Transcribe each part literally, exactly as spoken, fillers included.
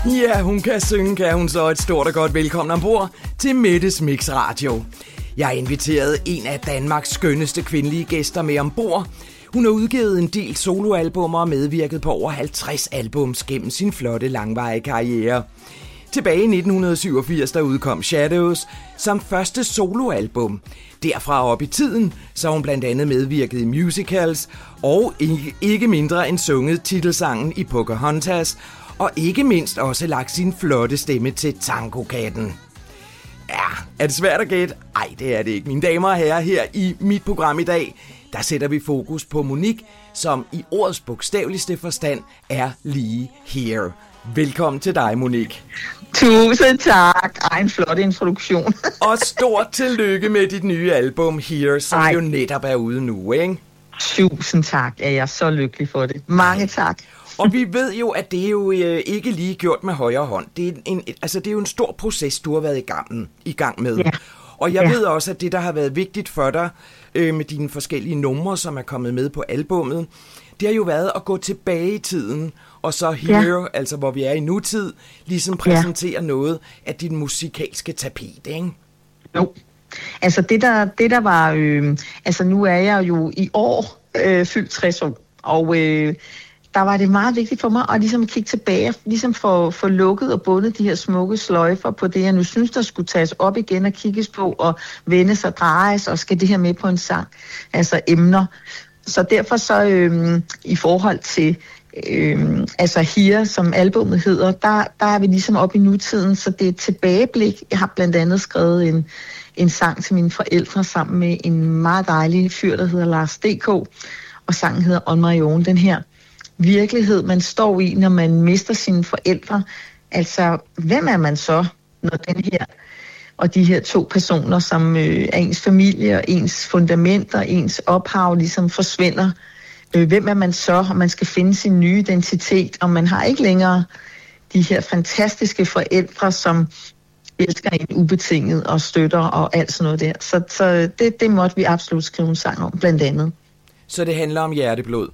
Ja, hun kan synge, kan hun så. Et stort og godt velkommen ombord til Mettes Mix Radio. Jeg har inviteret en af Danmarks skønneste kvindelige gæster med ombord. Hun har udgivet en del soloalbummer og medvirket på over halvtreds albums gennem sin flotte langvarige karriere. Tilbage i nitten syvogfirs, der udkom Shadows som første soloalbum. Derfra op i tiden, så hun blandt andet medvirket i musicals og ikke, ikke mindre end sunget titelsangen i Pocahontas, og ikke mindst også lagt sin flotte stemme til Tangokatten. Ja, er det svært at gætte? Ej, det er det ikke. Mine damer og herrer, her i mit program i dag, der sætter vi fokus på Monique, som i ordets bogstaveligste forstand er lige here. Velkommen til dig, Monique. Tusind tak. Ej, en flot introduktion. Og stort tillykke med dit nye album Here, som Ej. jo netop er ude nu, ikke? Tusind tak. Jeg er så lykkelig for det. Mange tak. Og vi ved jo, at det er jo øh, ikke lige gjort med højre hånd. Det er, en, altså, det er jo en stor proces, du har været i gang, i gang med. Ja. Og jeg ja. ved også, at det, der har været vigtigt for dig øh, med dine forskellige numre, som er kommet med på albummet, det har jo været at gå tilbage i tiden, og så Here, ja. altså hvor vi er i nutid, ligesom præsentere ja. noget af din musikalske tapet, ikke? Jo. Altså det der, det der var, øh, altså nu er jeg jo i år øh, fyldt tres år, og øh, der var det meget vigtigt for mig at ligesom kigge tilbage, ligesom få, få lukket og bundet de her smukke sløjfer på det, jeg nu synes, der skulle tages op igen og kigges på og vendes og drejes, og skal det her med på en sang, altså emner. Så derfor så øh, i forhold til øh, altså Here, som albumet hedder, der, der er vi ligesom oppe i nutiden, så det er et tilbageblik. Jeg har blandt andet skrevet en, en sang til mine forældre sammen med en meget dejlig fyr, der hedder Lars D K, og sangen hedder On My Own. Den her virkelighed, man står i, når man mister sine forældre. Altså, hvem er man så, når den her og de her to personer, som øh, er ens familie og ens fundamenter, ens ophav, ligesom forsvinder. Øh, hvem er man så, og man skal finde sin nye identitet, og man har ikke længere de her fantastiske forældre, som elsker en ubetinget og støtter og alt sådan noget der. Så, så det, det måtte vi absolut skrive en sang om, blandt andet. Så det handler om hjerteblod?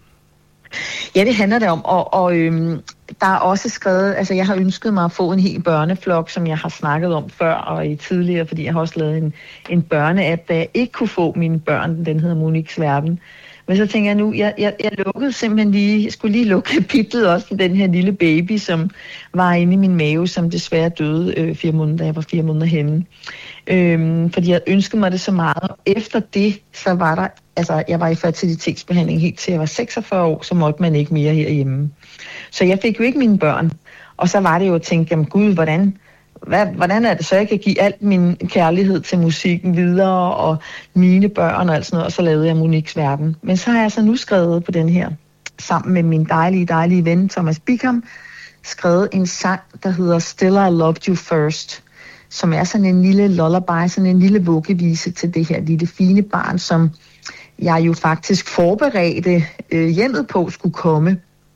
Ja, det handler det om, og, og øhm, der er også skrevet, altså jeg har ønsket mig at få en hel børneflok, som jeg har snakket om før og i tidligere, fordi jeg har også lavet en, en børneapp, da jeg ikke kunne få mine børn, den hedder Moniques Verden. Men så tænker jeg nu, jeg, jeg, jeg lukkede simpelthen lige, jeg skulle lige lukke kapitlet også for den her lille baby, som var inde i min mave, som desværre døde øh, fire måneder, da jeg var fire måneder henne. Øhm, fordi jeg ønskede mig det så meget. Efter det, så var der, altså jeg var i fertilitetsbehandling helt til jeg var seksogfyrre år, så måtte man ikke mere herhjemme. Så jeg fik jo ikke mine børn. Og så var det jo at tænke, jamen gud, hvordan, hvad, hvordan er det så, jeg kan give alt min kærlighed til musikken videre, og mine børn og alt sådan noget, og så lavede jeg Moniques Verden. Men så har jeg så nu skrevet på den her, sammen med min dejlige, dejlige ven Thomas Bickham, skrevet en sang, der hedder Still I Loved You First, som er sådan en lille lullaby, sådan en lille vuggevise til det her lille fine barn, som jeg jo faktisk forberedte øh, hjemmet på skulle komme.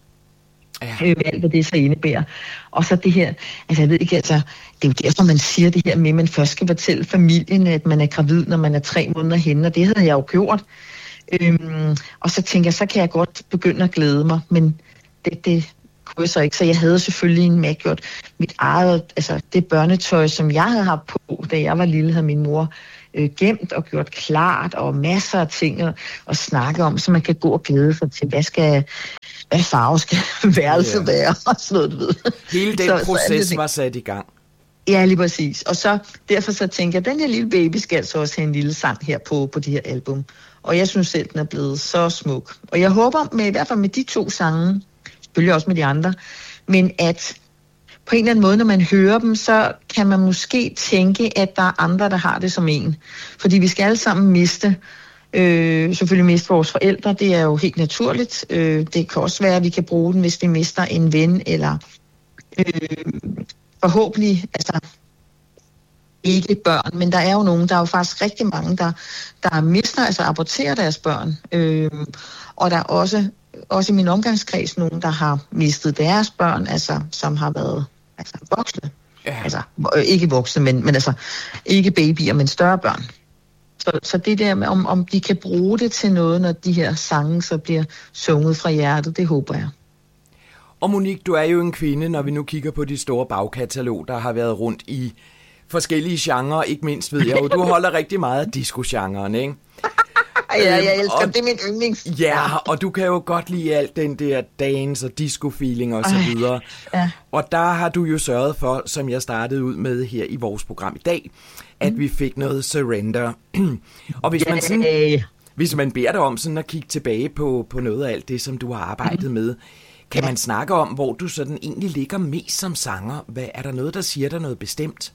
Ja. Øh, alt hvad det så indebærer. Og så det her, altså jeg ved ikke, altså, det er jo derfor, man siger det her med, at man først skal fortælle familien, at man er gravid, når man er tre måneder henne, og det havde jeg jo gjort. Øhm, og så tænker jeg, så kan jeg godt begynde at glæde mig, men det, det kunne jeg så ikke. Så jeg havde selvfølgelig en med gjort mit eget, altså det børnetøj, som jeg havde haft på, da jeg var lille, havde min mor øh, gemt og gjort klart, og masser af ting at, at snakke om, så man kan gå og glæde sig til, hvad skal, hvad farve skal værelset yeah. være, og sådan noget, du ved. Hele den så, proces så var sat i gang. Ja, lige præcis. Og så derfor så tænker jeg, at den her lille baby skal altså også have en lille sang her på, på det her album. Og jeg synes selv, den er blevet så smuk. Og jeg håber, med, i hvert fald med de to sange, selvfølgelig også med de andre, men at på en eller anden måde, når man hører dem, så kan man måske tænke, at der er andre, der har det som en. Fordi vi skal alle sammen miste, øh, selvfølgelig miste vores forældre, det er jo helt naturligt. Øh, det kan også være, at vi kan bruge den, hvis vi mister en ven, eller øh, forhåbentlig, altså ikke børn, men der er jo nogen, der er jo faktisk rigtig mange, der, der mister, altså aborterer deres børn. Øh, og der er også, også i min omgangskreds nogen, der har mistet deres børn, altså som har været altså, voksne. Ja. Altså ikke voksne, men, men altså ikke babyer, men større børn. Så, så det der med, om, om de kan bruge det til noget, når de her sange så bliver sunget fra hjertet, det håber jeg. Og Monique, du er jo en kvinde, når vi nu kigger på de store bagkatalog, der har været rundt i forskellige genrer. Ikke mindst ved jeg jo, du holder rigtig meget af disco-genren, ikke? Ja, jeg elsker og, det, er min yndlings. Ja, og du kan jo godt lide alt den der dance og disco-feeling og så videre. Ja. Og der har du jo sørget for, som jeg startede ud med her i vores program i dag, at mm. vi fik noget Surrender. Og hvis man, sådan, hvis man beder dig om sådan at kigge tilbage på, på noget af alt det, som du har arbejdet mm. med, kan ja. man snakke om, hvor du sådan egentlig ligger mest som sanger? Hvad, er der noget, der siger dig noget bestemt?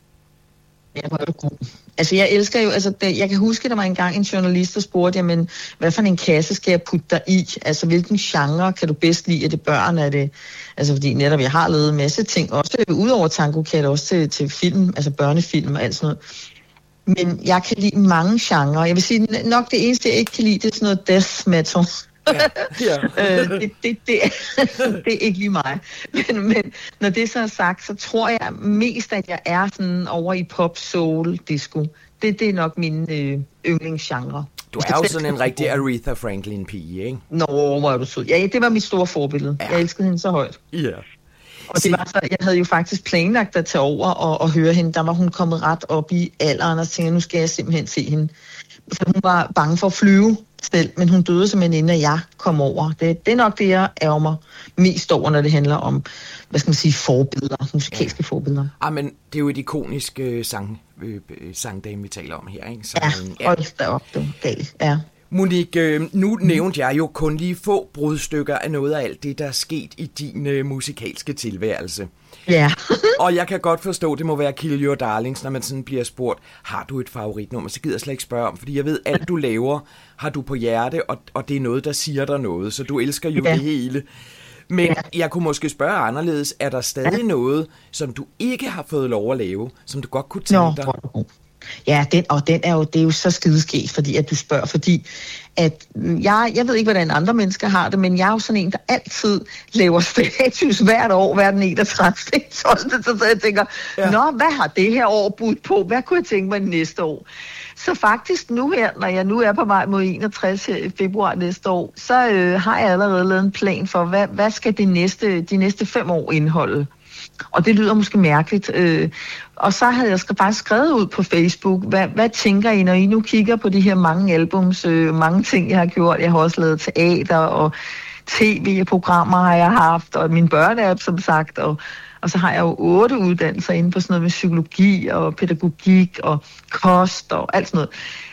Ja, hvor er du god. Altså, jeg elsker jo, altså, det, jeg kan huske, der var engang en journalist, der spurgte, jamen, hvad for en kasse skal jeg putte dig i? Altså, hvilken genre kan du bedst lide? Er det børn? Er det, altså, fordi netop, jeg har lavet en masse ting, også udover tango, kan jeg også til, til film, altså børnefilm og alt sådan noget. Men jeg kan lide mange genrer. Jeg vil sige, nok det eneste, jeg ikke kan lide, det er sådan noget death metal. Ja, ja. øh, det, det, det, det er ikke lige mig. Men, men når det så er sagt, så tror jeg mest, at jeg er sådan over i pop, soul, disco. Det, det er nok min øh, yndlingsgenre. Du er jo sådan en rigtig Aretha Franklin-pige, ikke? Nå, hvor er du sød. Ja, det var mit store forbillede. Ja. Jeg elskede hende så højt. Ja. Og det var så, jeg havde jo faktisk planlagt at tage over og, og høre hende. Der var hun kommet ret op i alderen, og så tænkte jeg, nu skal jeg simpelthen se hende. Så hun var bange for at flyve selv, men hun døde simpelthen inden jeg kom over. Det, det er nok det, jeg ærger mig mest over, når det handler om, hvad skal man sige, forbilleder, musikalske ja. forbilleder. Ah, men det er jo et ikonisk øh, sang, øh, sangdame, vi taler om her, ikke? Så, ja, ja, hold da op, det er galt, ja. Monique, øh, nu nævnte jeg jo kun lige få brudstykker af noget af alt det, der er sket i din øh, musikalske tilværelse. Ja. Og jeg kan godt forstå, det må være Kill Your Darlings, når man sådan bliver spurgt, har du et favoritnummer? Så gider jeg slet ikke spørge om, fordi jeg ved, alt du laver, har du på hjerte, og, og det er noget, der siger dig noget, så du elsker jo ja. det hele. Men ja. jeg kunne måske spørge anderledes, er der stadig ja. noget, som du ikke har fået lov at lave, som du godt kunne tænke dig? Nå, ja, den, og den er jo, det er jo så skideskægt, fordi at du spørger, fordi at jeg, jeg ved ikke, hvordan andre mennesker har det, men jeg er jo sådan en, der altid laver status hvert år, hver den enogtredivte tolvte Så jeg tænker, ja. nå, hvad har det her år budt på? Hvad kunne jeg tænke mig næste år? Så faktisk nu her, når jeg nu er på vej mod enogtres februar næste år, så øh, har jeg allerede lavet en plan for, hvad, hvad skal de næste, de næste fem år indeholde? Og det lyder måske mærkeligt. Øh, og så havde jeg faktisk skrevet ud på Facebook, hvad, hvad tænker I, når I nu kigger på de her mange albums, øh, mange ting, jeg har gjort. Jeg har også lavet teater og tv-programmer har jeg haft, og min børneapp, som sagt. Og, og så har jeg jo otte uddannelser inden for sådan noget med psykologi og pædagogik og kost og alt sådan noget.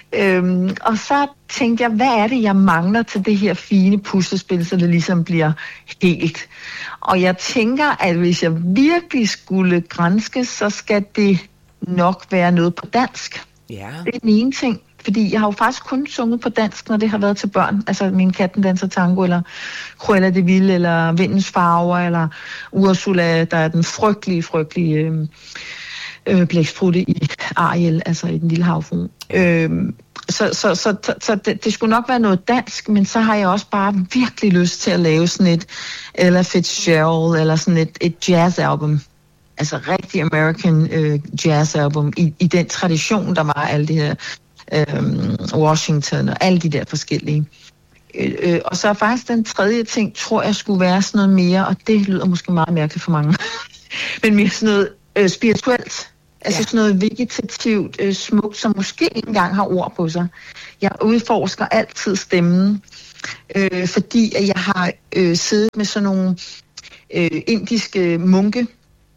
Øhm, og så tænkte jeg, hvad er det, jeg mangler til det her fine puslespil, så det ligesom bliver helt. Og jeg tænker, at hvis jeg virkelig skulle granske, så skal det nok være noget på dansk. Ja. Det er den ene ting, fordi jeg har jo faktisk kun sunget på dansk, når det har været til børn. Altså Min Katten Danser Tango, eller Cruella de Vil, eller Vindens Farver, eller Ursula, der er den frygtelige, frygtelige øh, øh, blæksprutte i Ariel, altså i Den Lille Havfrue. Øh, Så, så, så, så, så det, det skulle nok være noget dansk, men så har jeg også bare virkelig lyst til at lave sådan et Ella Fitzgerald, eller sådan et, et jazzalbum. Altså rigtig American øh, jazzalbum, i, i den tradition, der var alle de her øh, Washington og alle de der forskellige. Øh, øh, og så faktisk den tredje ting, tror jeg skulle være sådan noget mere, og det lyder måske meget mærkeligt for mange, men mere sådan noget øh, spirituelt. Altså sådan noget vegetativt, øh, smukt, som måske ikke engang har ord på sig. Jeg udforsker altid stemmen, øh, fordi at jeg har øh, siddet med sådan nogle øh, indiske munke.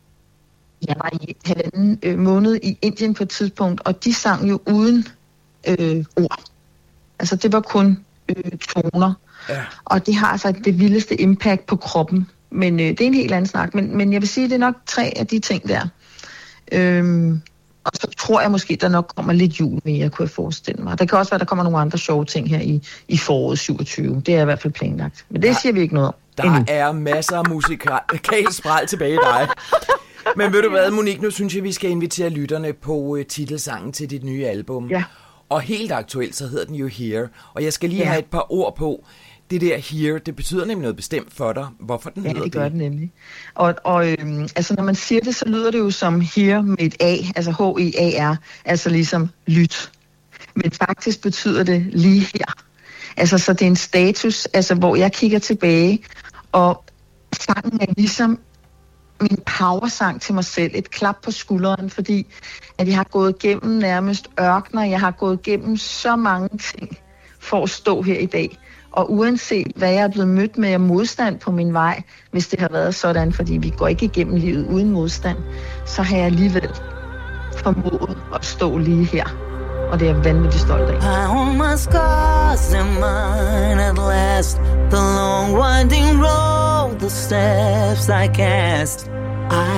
Jeg var i halvanden øh, måned i Indien på et tidspunkt, og de sang jo uden øh, ord. Altså det var kun øh, toner. Ja. Og det har altså det vildeste impact på kroppen. Men øh, det er en helt anden snak. Men, men jeg vil sige, at det er nok tre af de ting der. Øhm, og så tror jeg måske, der nok kommer lidt jul mere, kunne jeg forestille mig. Der kan også være, der kommer nogle andre sjove ting her i, i foråret syvogtyve. Det er i hvert fald planlagt. Men det ja, siger vi ikke noget om. Der endnu. er masser af musikalsk spræl tilbage i dig. Men ved du hvad, Monique, nu synes jeg, vi skal invitere lytterne på uh, titelsangen til dit nye album. Ja. Og helt aktuelt, så hedder den jo Here. Og jeg skal lige ja. have et par ord på. Det der Here, det betyder nemlig noget bestemt for dig. Hvorfor den ja, hedder det? Ja, det gør det det nemlig. Og, og øhm, altså, når man siger det, så lyder det jo som Here med et A, altså H E A R, altså ligesom lyt. Men faktisk betyder det lige her. Altså, så det er en status, altså, hvor jeg kigger tilbage, og sangen er ligesom min powersang til mig selv, et klap på skulderen, fordi at jeg har gået igennem nærmest ørkener, jeg har gået igennem så mange ting for at stå her i dag. Og uanset hvad jeg er blevet mødt med af modstand på min vej, hvis det har været sådan, fordi vi går ikke igennem livet uden modstand, så har jeg alligevel formået at stå lige her. Og det er jeg vanvittigt stolt af. I own my scars and mine at last. The long winding road, the steps I cast. I